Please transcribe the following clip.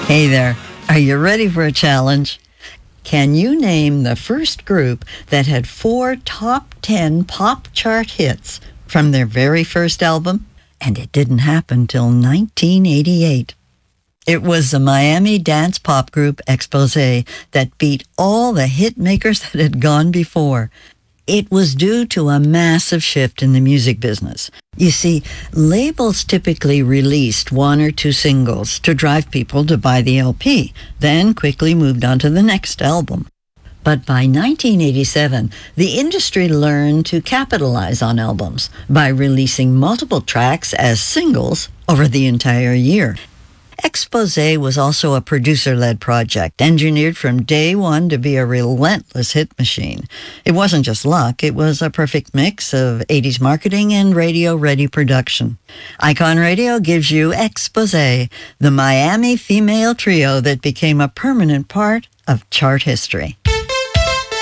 Hey there, are you ready for a challenge? Can you name the first group that had 4 top 10 pop chart hits from their very first album? And it didn't happen till 1988. It was the Miami dance pop group Exposé that beat all the hit makers that had gone before. It was due to a massive shift in the music business. You see, labels typically released 1 or 2 singles to drive people to buy the LP, then quickly moved on to the next album. But by 1987, the industry learned to capitalize on albums by releasing multiple tracks as singles over the entire year. Exposé was also a producer-led project, engineered from day one to be a relentless hit machine. It wasn't just luck, it was a perfect mix of 80s marketing and radio-ready production. Icon Radio gives you Exposé, the Miami female trio that became a permanent part of chart history.